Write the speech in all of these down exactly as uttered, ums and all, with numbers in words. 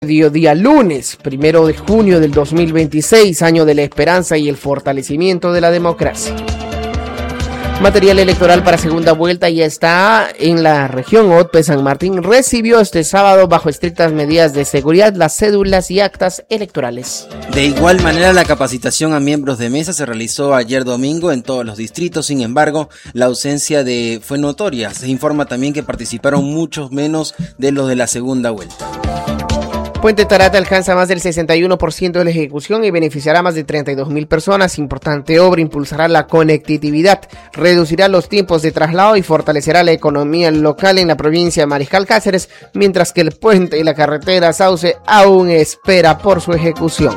Mediodía lunes, primero de junio del dos mil veintiséis, año de la esperanza y el fortalecimiento de la democracia. Material electoral para segunda vuelta ya está en la región O T P E San Martín. Recibió este sábado bajo estrictas medidas de seguridad las cédulas y actas electorales. De igual manera, la capacitación a miembros de mesa se realizó ayer domingo en todos los distritos. Sin embargo, la ausencia de fue notoria. Se informa también que participaron muchos menos de los de la segunda vuelta. Puente Tarata alcanza más del sesenta y uno por ciento de la ejecución y beneficiará a más de treinta y dos mil personas. Importante obra, impulsará la conectividad, reducirá los tiempos de traslado y fortalecerá la economía local en la provincia de Mariscal Cáceres, mientras que el puente y la carretera Sauce aún espera por su ejecución.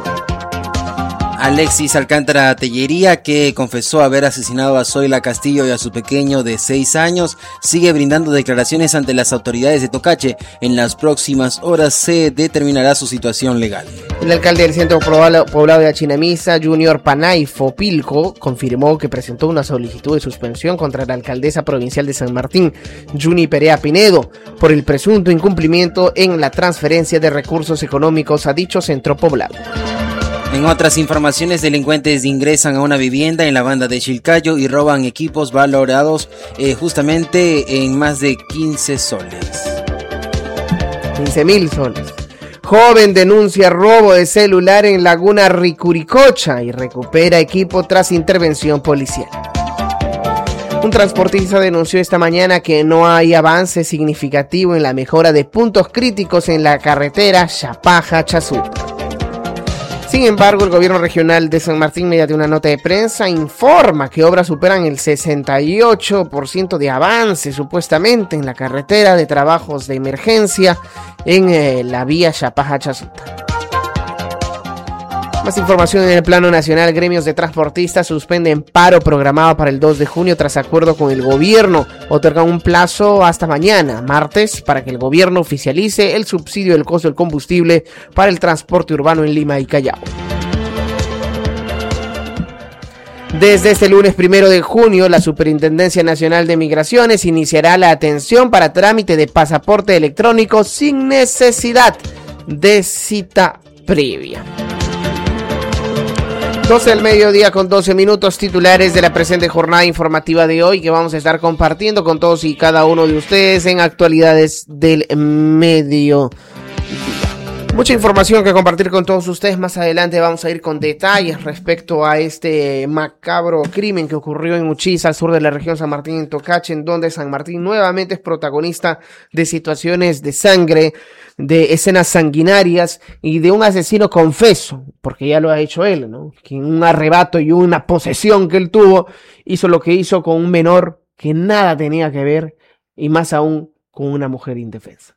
Alexis Alcántara Tellería, que confesó haber asesinado a Zoila Castillo y a su pequeño de seis años, sigue brindando declaraciones ante las autoridades de Tocache. En las próximas horas se determinará su situación legal. El alcalde del centro poblado de Achinamisa, Junior Panay Fopilco, confirmó que presentó una solicitud de suspensión contra la alcaldesa provincial de San Martín, Juni Perea Pinedo, por el presunto incumplimiento en la transferencia de recursos económicos a dicho centro poblado. En otras informaciones, delincuentes ingresan a una vivienda en la banda de Chilcayo y roban equipos valorados eh, justamente en más de quince soles. quince mil soles. Joven denuncia robo de celular en Laguna Ricuricocha y recupera equipo tras intervención policial. Un transportista denunció esta mañana que no hay avance significativo en la mejora de puntos críticos en la carretera Chapaja-Chasuta. Sin embargo, el gobierno regional de San Martín, mediante una nota de prensa, informa que obras superan el sesenta y ocho por ciento de avance, supuestamente, en la carretera de trabajos de emergencia en eh, la vía Chapaja-Chasuta. Más información en el plano nacional. Gremios de transportistas suspenden paro programado para el dos de junio tras acuerdo con el gobierno. Otorgan un plazo hasta mañana, martes, para que el gobierno oficialice el subsidio del costo del combustible para el transporte urbano en Lima y Callao. Desde este lunes primero de junio, la Superintendencia Nacional de Migraciones iniciará la atención para trámite de pasaporte electrónico sin necesidad de cita previa. doce del mediodía con doce minutos, titulares de la presente jornada informativa de hoy que vamos a estar compartiendo con todos y cada uno de ustedes en Actualidades del Medio. Mucha información que compartir con todos ustedes. Más adelante vamos a ir con detalles respecto a este macabro crimen que ocurrió en Uchiza, al sur de la región San Martín, en Tocache, en donde San Martín nuevamente es protagonista de situaciones de sangre, de escenas sanguinarias y de un asesino confeso, porque ya lo ha hecho él, ¿no? Que en un arrebato y una posesión que él tuvo, hizo lo que hizo con un menor que nada tenía que ver, y más aún con una mujer indefensa.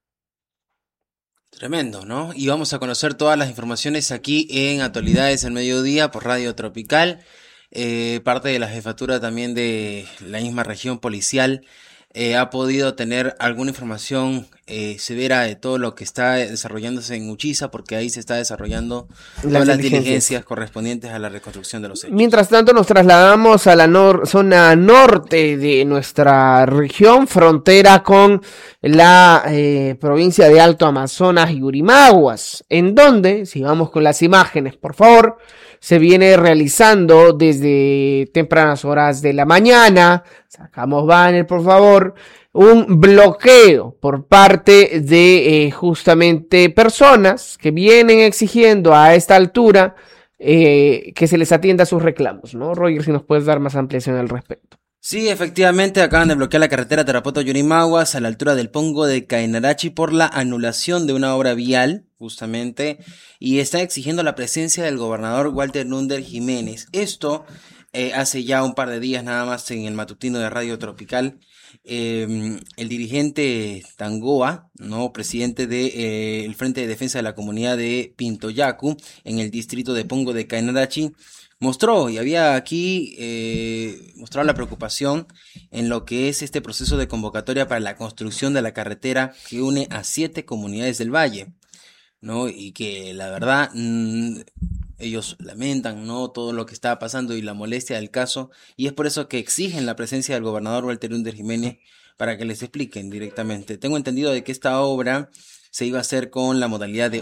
Tremendo, ¿no? Y vamos a conocer todas las informaciones aquí en Actualidades del Mediodía por Radio Tropical. Eh, parte de la jefatura también de la misma región policial eh, ha podido tener alguna información eh, severa de todo lo que está desarrollándose en Uchiza, porque ahí se está desarrollando las todas las diligencias. diligencias correspondientes a la reconstrucción de los hechos. Mientras tanto, nos trasladamos a la nor- zona norte de nuestra región, frontera con la eh, provincia de Alto Amazonas y Urimaguas, en donde, si vamos con las imágenes, por favor, se viene realizando desde tempranas horas de la mañana, sacamos banner, por favor, un bloqueo por parte de eh, justamente personas que vienen exigiendo a esta altura eh, que se les atienda a sus reclamos, ¿no? Roger, si nos puedes dar más ampliación al respecto. Sí, efectivamente, acaban de bloquear la carretera Tarapoto-Yurimaguas a la altura del Pongo de Cainarachi por la anulación de una obra vial, justamente, y está exigiendo la presencia del gobernador Walter Nunder Jiménez. Esto eh, hace ya un par de días nada más en el matutino de Radio Tropical. Eh, el dirigente Tangoa, ¿no? presidente del de, eh, Frente de Defensa de la Comunidad de Pintoyacu, en el distrito de Pongo de Cainarachi, mostró y había aquí eh, mostrado la preocupación en lo que es este proceso de convocatoria para la construcción de la carretera que une a siete comunidades del valle, ¿no? Y que la verdad mmm, ellos lamentan, ¿no? todo lo que está pasando y la molestia del caso, y es por eso que exigen la presencia del gobernador Walter Nunder Jiménez para que les expliquen directamente. Tengo entendido de que esta obra se iba a hacer con la modalidad de